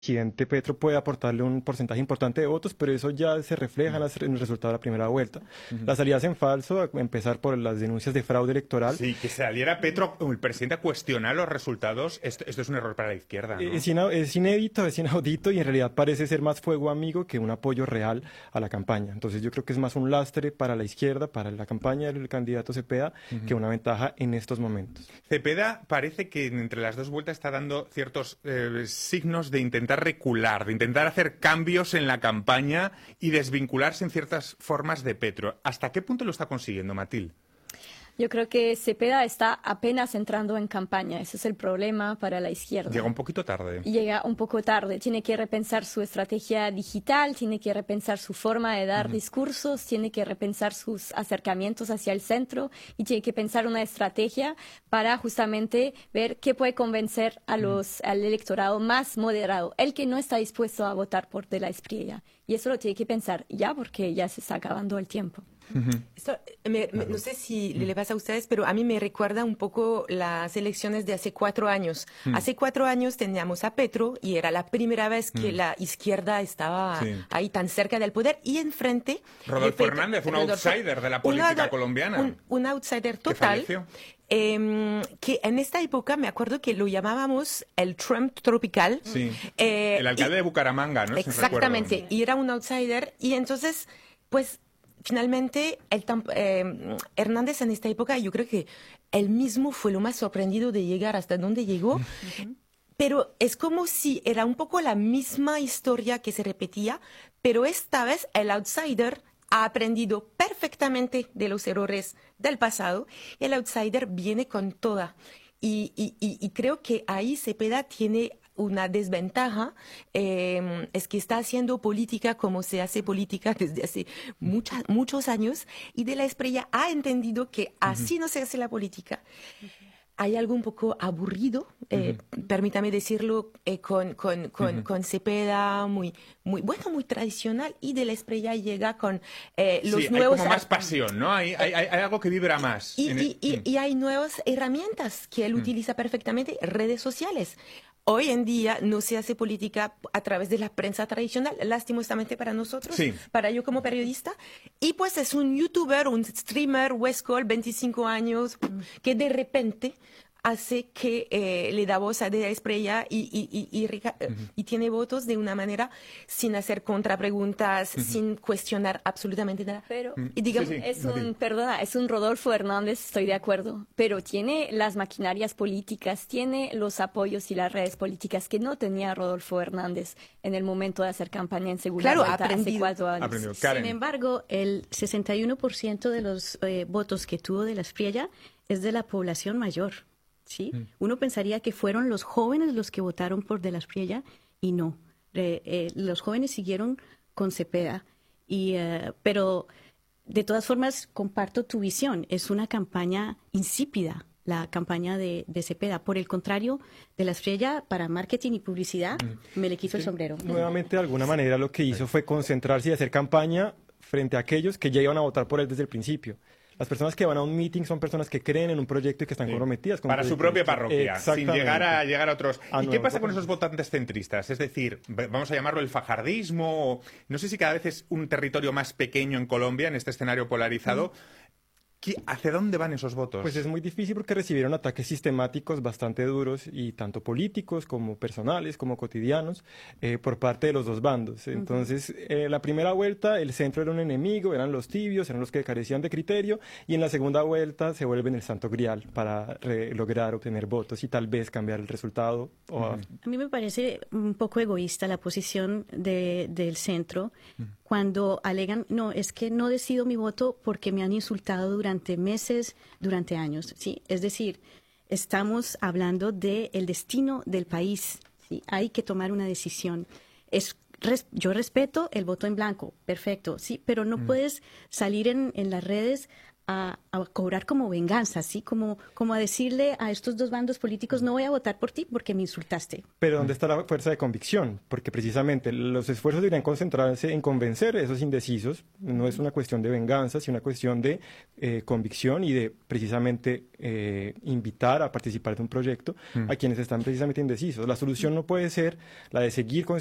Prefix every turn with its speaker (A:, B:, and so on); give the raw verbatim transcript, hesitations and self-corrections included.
A: presidente Petro puede aportarle un porcentaje importante de votos, pero eso ya se refleja en, las- en el resultado de la primera vuelta.
B: Ujú.
A: Las salidas en falso, a empezar por las denuncias de fraude electoral.
B: Sí, que saliera Petro, el presidente, a cuestionar los resultados, esto, esto es un error para la izquierda, ¿no?
A: Es, ina- es inédito, es inaudito y en realidad parece ser más fuego amigo que un apoyo real a la campaña. Entonces yo creo que es más un lastre para la izquierda, para la campaña del candidato Cepeda,
B: Ujú.
A: que una ventaja en estos momentos.
B: Cepeda parece que entre las dos vueltas está dando ciertos eh, signos de intentar recular, de intentar hacer cambios en la campaña y desvincularse en ciertas formas de Petro. ¿Hasta qué punto lo está consiguiendo, Matilde?
C: Yo creo que Cepeda está apenas entrando en campaña. Ese es el problema para la izquierda.
B: Llega un poquito tarde.
C: Llega un poco tarde. Tiene que repensar su estrategia digital, tiene que repensar su forma de dar
B: Ujú.
C: discursos, tiene que repensar sus acercamientos hacia el centro y tiene que pensar una estrategia para justamente ver qué puede convencer a los, al electorado más moderado, el que no está dispuesto a votar por De la Espriella. Y eso lo tiene que pensar ya porque ya se está acabando el tiempo.
D: Esto, eh, me- me- no sé si le pasa a ustedes, pero a mí me recuerda un poco las elecciones de hace cuatro años.
B: Mm.
D: Hace cuatro años teníamos a Petro y era la primera vez que
B: Mm.
D: la izquierda estaba
B: Sí.
D: ahí tan cerca del poder y enfrente...
B: Rodolfo
D: de Petro-
B: Hernández, un
D: Rodolfo-
B: outsider de la
D: un
B: política
D: outsider-
B: colombiana.
D: Un, un outsider
B: que
D: total.
B: falleció.
D: em, que en esta época me acuerdo que lo llamábamos el Trump tropical.
B: Sí.
D: Eh,
B: El alcalde
D: y-
B: de Bucaramanga, ¿no? Si no
D: Exactamente,
B: recuerdo.
D: y era un outsider y entonces, pues finalmente el tam- eh, Hernández en esta época yo creo que él mismo fue lo más sorprendido de llegar hasta donde llegó, pero es como si era un poco la misma historia que se repetía, pero esta vez el outsider ha aprendido perfectamente de los errores del pasado y el outsider viene con toda. Y, y, y, y creo que ahí Cepeda tiene una desventaja, eh, es que está haciendo política como se hace política desde hace mucha- muchos años y De la Espriella ha entendido que así no se hace la política. Hay algo un poco aburrido, eh, permítame decirlo, eh, con, con, con,
B: Ujú.
D: con Cepeda, muy, muy, bueno, muy tradicional, y De la Espriella llega con eh, los
B: Sí,
D: nuevos...
B: hay como más pasión, ¿no? Hay, hay, hay hay algo que vibra más.
D: Y,
B: En el-
D: y- y- y hay nuevas herramientas que él
B: Mm.
D: utiliza perfectamente, redes sociales. Hoy en día no se hace política a través de la prensa tradicional, lastimosamente para nosotros,
B: Sí.
D: para yo como periodista. Y pues es un youtuber, un streamer, Westcol, veinticinco años, que de repente hace que eh, le da voz a De la Espriella y, y, y, y, rica- eh, y tiene votos de una manera sin hacer contrapreguntas, sin cuestionar absolutamente nada.
C: Pero
D: Y digamos,
B: Sí, sí.
C: es
B: Matilde.
C: un, perdona, es un Rodolfo Hernández, estoy de acuerdo, pero tiene las maquinarias políticas, tiene los apoyos y las redes políticas que no tenía Rodolfo Hernández en el momento de hacer campaña en segunda
D: Claro,
C: vuelta hace
D: aprendido.
C: cuatro años.
B: Aprendió. Karen.
E: Sin embargo, el sesenta y uno por ciento de los eh, votos que tuvo De la Espriella es de la población mayor, ¿sí? Uno pensaría que fueron los jóvenes los que votaron por De la Espriella y no. Eh, eh, los jóvenes siguieron con Cepeda, y, eh, pero de todas formas comparto tu visión. Es una campaña insípida, la campaña de, de Cepeda. Por el contrario, De la Espriella para marketing y publicidad, me le quito el sombrero.
A: Nuevamente, de alguna manera, lo que hizo fue concentrarse y hacer campaña frente a aquellos que ya iban a votar por él desde el principio. Las personas que van a un meeting son personas que creen en un proyecto y que están
B: Sí.
A: comprometidas con
B: Para
A: un
B: su
A: proyecto.
B: propia parroquia, sin
A: Exactamente.
B: llegar a llegar a otros.
A: A
B: ¿Y qué
A: nuevos
B: pasa con
A: votantes.
B: esos votantes centristas? Es decir, v- vamos a llamarlo el fajardismo. o- No sé si cada vez es un territorio más pequeño en Colombia, en este escenario polarizado. ¿Qué- ¿Hacia dónde van esos votos?
A: Pues es muy difícil porque recibieron ataques sistemáticos bastante duros y tanto políticos como personales como cotidianos eh, por parte de los dos bandos. Entonces, eh, la primera vuelta el centro era un enemigo, eran los tibios, eran los que carecían de criterio y en la segunda vuelta se vuelven el santo grial para re- lograr obtener votos y tal vez cambiar el resultado. O a-
E: A mí me parece un poco egoísta la posición de, del centro cuando alegan, no, es que no decido mi voto porque me han insultado durante meses, durante años, ¿sí? Es decir, estamos hablando del destino del país, ¿sí? Hay que tomar una decisión. Es, res- yo respeto el voto en blanco, perfecto, sí, pero no puedes salir en, en las redes a, a cobrar como venganza, ¿sí? Como, como a decirle a estos dos bandos políticos, no voy a votar por ti porque me insultaste.
A: Pero ¿dónde está la fuerza de convicción? Porque precisamente los esfuerzos deberían concentrarse en convencer a esos indecisos. No es una cuestión de venganza, sino una cuestión de eh, convicción y de precisamente eh, invitar a participar de un proyecto mm. a quienes están precisamente indecisos. La solución no puede ser la de seguir con